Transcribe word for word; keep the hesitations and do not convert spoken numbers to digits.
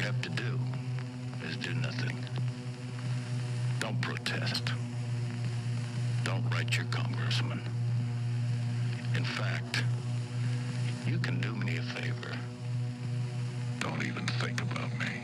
have to do is do nothing. Don't protest. Don't write your congressman. In fact, you can do me a favor. Don't even think about me.